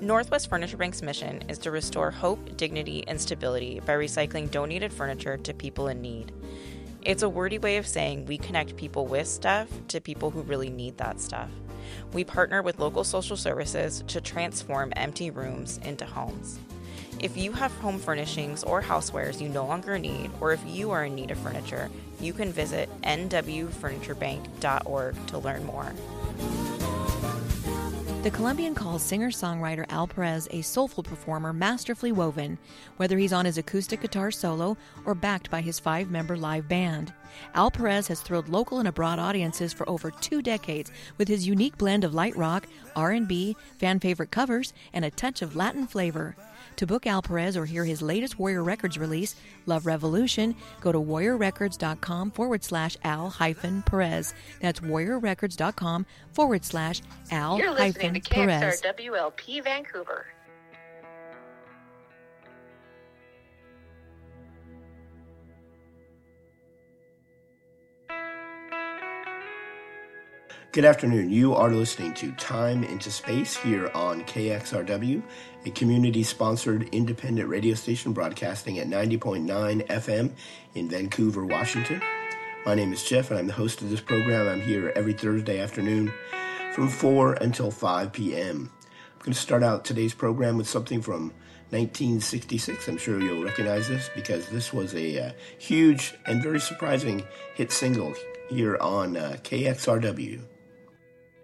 Northwest Furniture Bank's mission is to restore hope, dignity, and stability by recycling donated furniture to people in need. It's a wordy way of saying we connect people with stuff to people who really need that stuff. We partner with local social services to transform empty rooms into homes. If you have home furnishings or housewares you no longer need, or if you are in need of furniture, you can visit nwfurniturebank.org to learn more. The Colombian calls singer-songwriter Al Perez a soulful performer masterfully woven, whether he's on his acoustic guitar solo or backed by his 5-member live band. Al Perez has thrilled local and abroad audiences for over 2 decades with his unique blend of light rock, R&B, fan-favorite covers, and a touch of Latin flavor. To book Al Perez or hear his latest Warrior Records release, Love Revolution, go to warriorrecords.com/Al-Perez. That's warriorrecords.com/Al-Perez. You're listening to KXRWLP Vancouver. Good afternoon. You are listening to Time into Space here on KXRW, a community-sponsored independent radio station broadcasting at 90.9 FM in Vancouver, Washington. My name is Jeff, and I'm the host of this program. I'm here every Thursday afternoon from 4 until 5 p.m. I'm going to start out today's program with something from 1966. I'm sure you'll recognize this because this was a huge and very surprising hit single here on KXRW.